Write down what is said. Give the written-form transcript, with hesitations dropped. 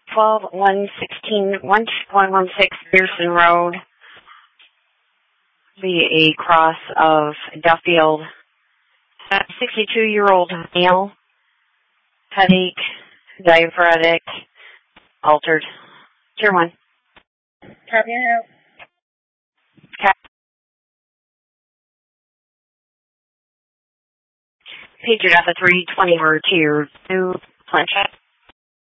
12-116-1216 Pearson Road. Be a cross of Duffield. 62-year-old male. Headache, diaphoretic, altered. Tier 1. Copy now. Pager Alpha 320 or Tier 2. Planchette.